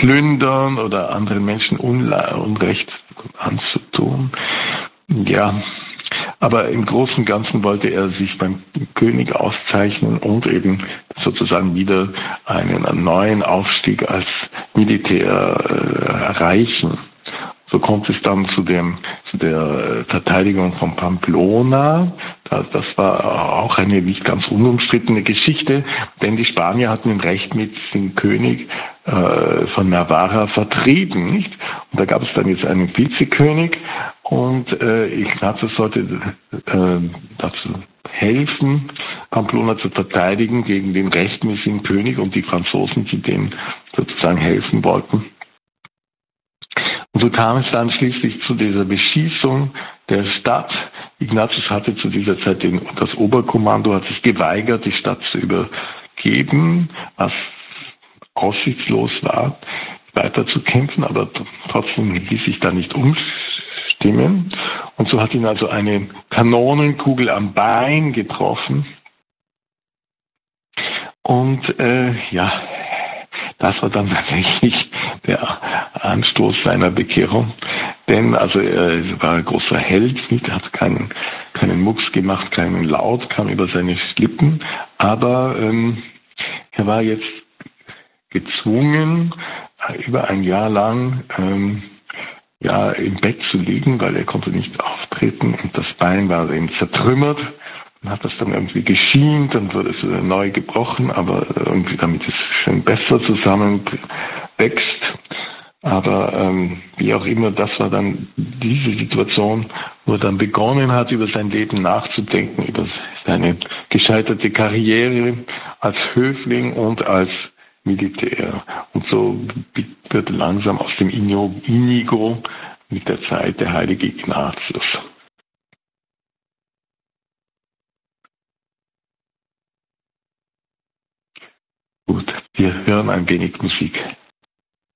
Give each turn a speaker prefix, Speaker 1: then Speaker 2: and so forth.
Speaker 1: plündern oder anderen Menschen Unrecht anzutun. Ja, aber im Großen und Ganzen wollte er sich beim König auszeichnen und eben sozusagen wieder einen neuen Aufstieg als Militär erreichen. So kommt es dann zu der Verteidigung von Pamplona. Das war auch eine nicht ganz unumstrittene Geschichte, denn die Spanier hatten ein Recht mit dem König von Navarra vertrieben, nicht? Und da gab es dann jetzt einen Vizekönig und Ignatius sollte dazu helfen, Pamplona zu verteidigen gegen den rechtmäßigen König und die Franzosen, die dem sozusagen helfen wollten. Und so kam es dann schließlich zu dieser Beschießung der Stadt. Ignatius hatte zu dieser Zeit das Oberkommando, hat sich geweigert, die Stadt zu übergeben, was aussichtslos war, weiter zu kämpfen, aber trotzdem ließ sich da nicht umstimmen. Und so hat ihn also eine Kanonenkugel am Bein getroffen. Und das war dann tatsächlich der Anstoß seiner Bekehrung. Denn also er war ein großer Held, nicht? Er hat keinen Mucks gemacht, keinen Laut kam über seine Lippen, aber er war jetzt gezwungen, über ein Jahr lang im Bett zu liegen, weil er konnte nicht auftreten und das Bein war eben zertrümmert. Man hat das dann irgendwie geschient, dann wurde es neu gebrochen, aber irgendwie damit es schön besser zusammenwächst. Aber wie auch immer, das war dann diese Situation, wo er dann begonnen hat, über sein Leben nachzudenken, über seine gescheiterte Karriere als Höfling und als Militär. Und so wird langsam aus dem Inigo mit der Zeit der heilige Ignatius. Gut, wir hören ein wenig Musik.